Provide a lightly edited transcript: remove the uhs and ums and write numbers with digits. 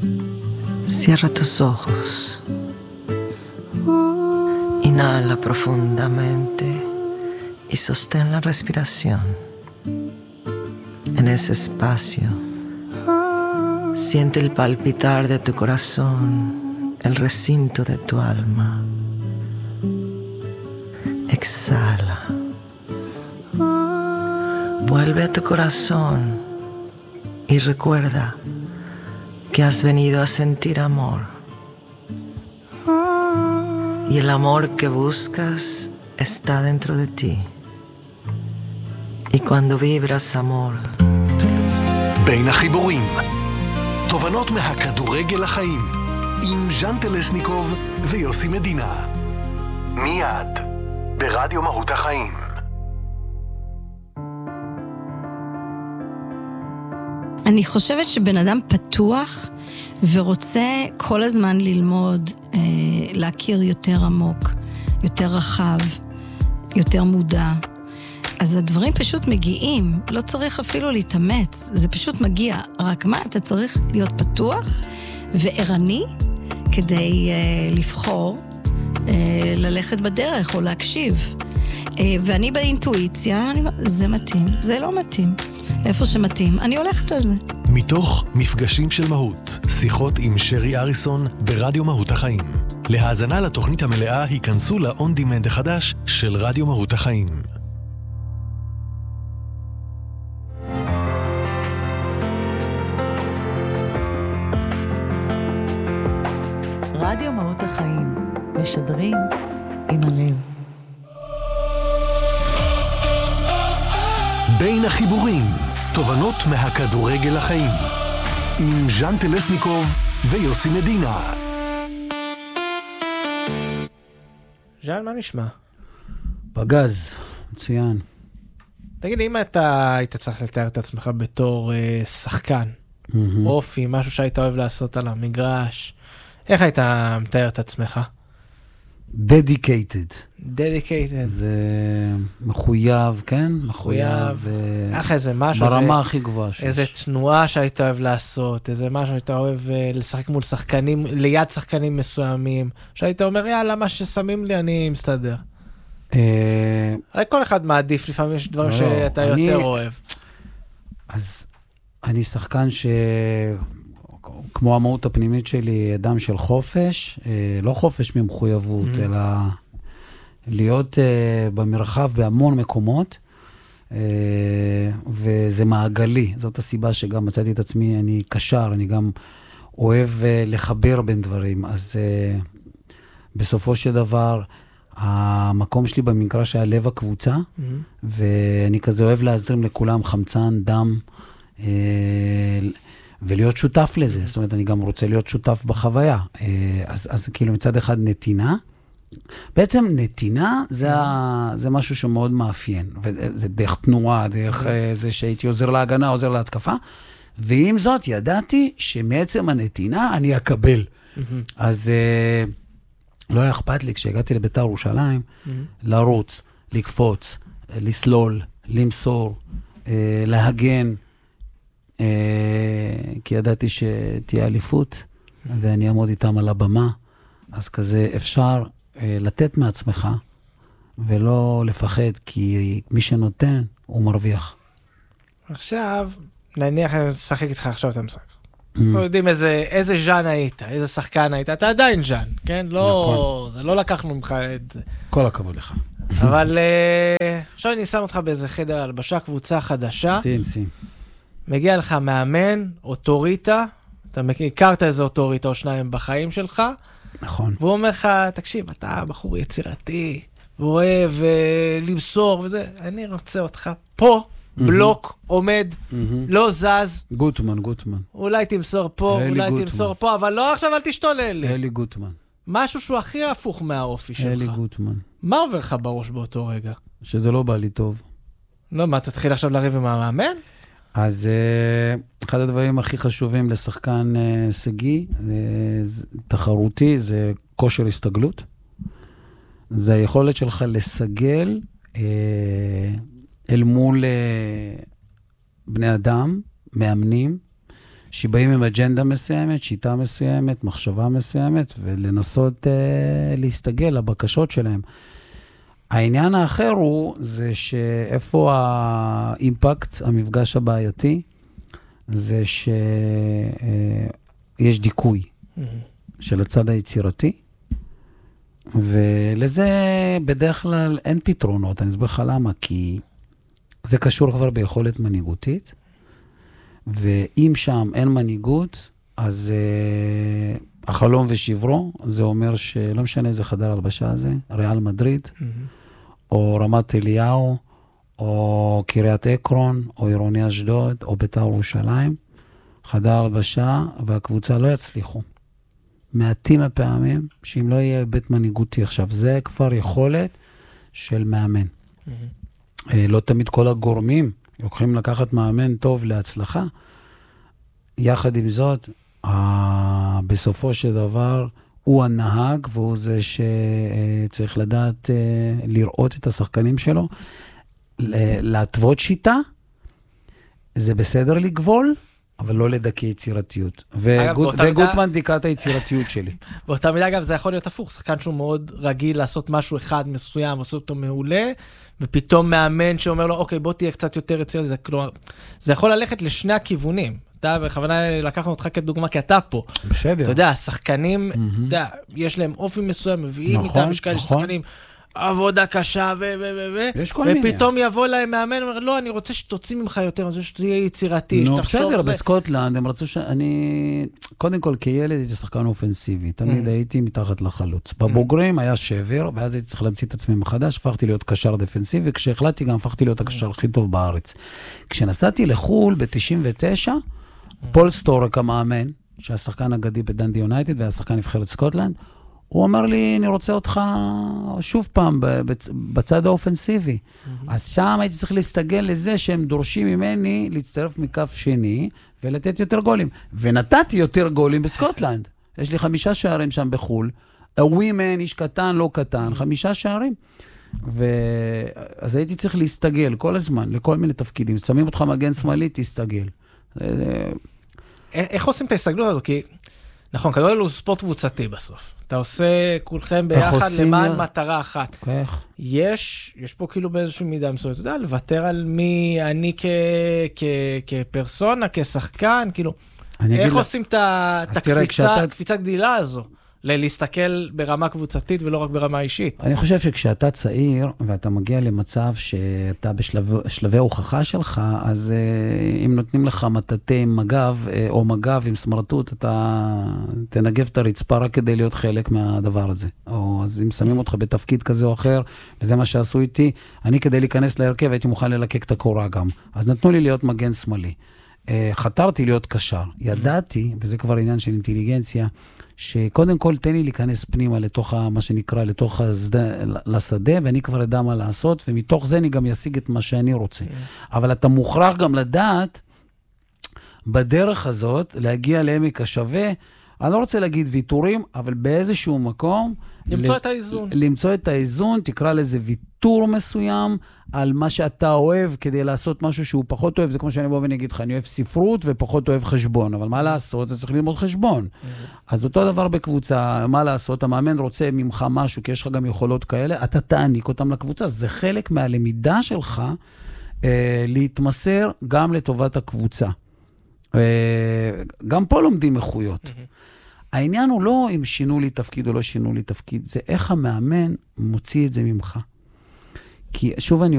Cierra tus ojos. Inhala profundamente y sostén la respiración. En ese espacio, siente el palpitar de tu corazón, el recinto de tu alma. Exhala. Vuelve a tu corazón y recuerda que has venido a sentir amor. Y el amor que buscas está dentro de ti. Y cuando vibras amor, בין החיבורים, תובנות מהכדורגל לחיים, עם ז'אן טלסניקוב ויוסי מדינה. מיד, ברדיו מהות החיים. אני חושבת שבן אדם פתוח ורוצה כל הזמן ללמוד, להכיר יותר עמוק, יותר רחב, יותר מודע. אז הדברים פשוט מגיעים, לא צריך אפילו להתאמץ, זה פשוט מגיע. רק מה, אתה צריך להיות פתוח וערני כדי לבחור, ללכת בדרך או להקשיב. ואני באינטואיציה, זה מתאים, זה לא מתאים. איפה שמתאים, אני הולכת על זה. מתוך מפגשים של מהות, שיחות עם שרי אריסון ברדיו מהות החיים. להאזנה לתוכנית המלאה היכנסו ל-On Demand החדש של רדיו מהות החיים. רדיו מהות החיים, משדרים עם הלב. בין החיבורים, תובנות מהכדורגל לחיים, עם ז'אן טלסניקוב ויוסי מדינה. ז'אן, מה נשמע? פגז, מצוין. תגיד לי, אם אתה היית צריך לתאר את עצמך בתור שחקן, אופי, משהו שהיית אוהב לעשות על המגרש, איך היית מתאר את עצמך? Dedicated. זה מחויב, כן? מחויב. איך איזה משהו? ברמה הכי גבוהה. איזה תנועה שהיית אוהב לעשות, איזה משהו שהיית אוהב לשחק מול שחקנים, ליד שחקנים מסוימים, שהיית אומר, יאללה, מה ששמים לי, אני מסתדר. הרי כל אחד מעדיף, לפעמים יש דברים שאתה יותר אוהב. אז אני שחקן כמו המהות הפנימית שלי, אדם של חופש, לא חופש ממחויבות, אלא להיות במרחב בהמון מקומות, וזה מעגלי. זאת הסיבה שגם מצאתי את עצמי, אני קשר, אני גם אוהב לחבר בין דברים. אז בסופו של דבר, המקום שלי במגרש היה לב הקבוצה, ואני כזה אוהב להזרים לכולם חמצן, דם, ולהיות שותף לזה. זאת אומרת, אני גם רוצה להיות שותף בחוויה. אז כאילו מצד אחד נתינה. בעצם נתינה זה משהו שמאוד מאפיין. וזה דרך תנועה, דרך זה שהייתי עוזר להגנה, עוזר להתקפה. ועם זאת, ידעתי שמעצם הנתינה אני אקבל. אז לא היה אכפת לי, כשהגעתי לביתר ירושלים, לרוץ, לקפוץ, לסלול, למסור, להגן, כי ידעתי שתהיה אליפות, ואני אעמוד איתם על הבמה, אז כזה אפשר לתת מעצמך, ולא לפחד, כי מי שנותן, הוא מרוויח. עכשיו, נניח אני אשחק איתך עכשיו את המשחק. אנחנו יודעים איזה ז'אן היית, איזה שחקן היית, אתה עדיין ז'אן, כן? לא, זה לא לקחנו ממך את... כל הכבוד לך. אבל עכשיו אני שם אותך באיזה חדר הלבשה, קבוצה חדשה. שים. מגיע לך מאמן, אוטוריטה, אתה הכרת איזה אוטוריטה או שניים בחיים שלך. נכון. והוא אומר לך, תקשיב, אתה בחור יצירתי, ואוהב למסור וזה, אני רוצה אותך פה, בלוק, עומד, לא זז. גוטמן. אולי תמסור פה, אולי תמסור פה, אבל לא עכשיו, אל תשתולל לי. אלי גוטמן. משהו שהוא הכי הפוך מהאופי שלך. אלי גוטמן. מה עובר לך בראש באותו רגע? שזה לא בא לי טוב. לא, מה, תתחיל עכשיו לריב עם המאמן? אז אחד הדברים הכי חשובים לשחקן סגי, תחרותי, זה כושר הסתגלות. זה היכולת שלך לסגל אל מול בני אדם, מאמנים, שבאים עם אג'נדה מסוימת, שיטה מסוימת, מחשבה מסוימת, ולנסות להסתגל לבקשות שלהם. העניין האחר הוא, זה שאיפה האימפקט, המפגש הבעייתי, זה שיש דיכוי של הצד היצירתי, ולזה בדרך כלל אין פתרונות. אני אסביר לך למה, כי זה קשור כבר ביכולת מנהיגותית, ואם שם אין מנהיגות, אז החלום ושברו, זה אומר שלא משנה איזה חדר הלבשה הזה, ריאל מדריד, או רמת אליהו, או קריית עקרון, או עירוני אשדוד, או בית"ר ירושלים, חדר הלבשה והקבוצה לא יצליחו. מעטים הפעמים שאם לא יהיה בית מנהיגותי עכשיו, זה כבר יכולת של מאמן. לא תמיד כל הגורמים לוקחים לקחת מאמן טוב להצלחה. יחד עם זאת, בסופו של דבר, הוא הנהג, והוא זה שצריך לדעת לראות את השחקנים שלו, להתוות שיטה, זה בסדר לגבול, אבל לא לדכא יצירתיות. וגוטמן דיקה את היצירתיות שלי. באותה מידה, אגב, זה יכול להיות הפוך. שחקן שהוא מאוד רגיל לעשות משהו אחד מסוים, עושה אותו מעולה, ופתאום מאמן שאומר לו, אוקיי, בוא תהיה קצת יותר יצירתי. זה יכול ללכת לשני הכיוונים. אתה, בכוונה לקחנו אותך כדוגמה, כי אתה פה. בסדר. אתה יודע, השחקנים, אתה יודע, יש להם אופי מסוים, מביאים איתם משקל, שחקנים, עבודה קשה ופתאום יבוא להם מאמן, אומר, לא, אני רוצה שתוציא ממך יותר, אני רוצה שתהיה יצירתי, שתחשוב. בסדר, בסקוטלנד, הם רצו שאני, קודם כל, כילד הייתי שחקן אופנסיבי, תמיד הייתי מתחת לחלוץ. בבוגרים היה שבר, ואז הייתי צריך להמציא את עצמי מחדש, הפכתי להיות קשר דפנסיבי, וכשהחלטתי גם הפכתי להיות הקשר הכי טוב בארץ. כשנסעתי לחול ב-99, פול סטורק המאמן, שהשחקן אגדי בדנדי יונייטד, והשחקן נבחרת סקוטלנד, הוא אמר לי, אני רוצה אותך שוב פעם בצד האופנסיבי. אז שם הייתי צריך להסתגל לזה שהם דורשים ממני להצטרף מכף שני ולתת יותר גולים. ונתתי יותר גולים בסקוטלנד. יש לי 5 שערים שם בחול. ווימן, איש קטן, לא קטן, 5 שערים. אז הייתי צריך להסתגל כל הזמן, לכל מיני תפקידים. שמים אותך מגן שמאלי, תסתגל. איך עושים את ההסתגלות הזו? כי, נכון, כדורגל הוא ספורט קבוצתי בסוף. אתה עושה כולכם ביחד למען מטרה אחת. יש פה כאילו באיזושהי מידה מסוים, אתה יודע, לוותר על מי אני כפרסונה, כשחקן, כאילו, איך עושים את הקפיצה גדילה הזו? להסתכל ברמה קבוצתית ולא רק ברמה אישית. אני חושב שכשאתה צעיר ואתה מגיע למצב שאתה בשלבי ההוכחה שלך, אז אם נותנים לך מטאטא עם מגב או מגב עם סמרטוט, אתה תנגב את הרצפה רק כדי להיות חלק מהדבר הזה. או אז אם שמים אותך בתפקיד כזה או אחר, וזה מה שעשו איתי, אני כדי להיכנס להרכב הייתי מוכן ללקק את הקורה גם. אז נתנו לי להיות מגן שמאלי. חתרתי להיות קשר. ידעתי, וזה כבר עניין של אינטליגנציה, שקודם כל תן לי להיכנס פנימה לתוך מה שנקרא, לתוך לשדה, ואני כבר יודע מה לעשות, ומתוך זה אני גם אשיג את מה שאני רוצה. אבל אתה מוכרח גם לדעת, בדרך הזאת, להגיע לעמק השווה, אני לא רוצה להגיד ויתורים, אבל באיזשהו מקום, למצוא את האיזון. למצוא את האיזון, תקרא לזה ויתור מסוים, על מה שאתה אוהב, כדי לעשות משהו שהוא פחות אוהב, זה כמו שאני בוא ונגיד לך, אני אוהב ספרות ופחות אוהב חשבון, אבל מה לעשות? זה צריך ללמוד חשבון. אז אותו דבר בקבוצה, מה לעשות? המאמן רוצה ממך משהו, כי יש לך גם יכולות כאלה, אתה תעניק אותם לקבוצה. זה חלק מהלמידה שלך, להתמסר גם לטובת הקבוצה. גם פה לומדים איכויות. העניין הוא לא אם שינו לי תפקיד או לא שינו לי תפקיד, זה איך המאמן מוציא את זה ממך. כי שוב אני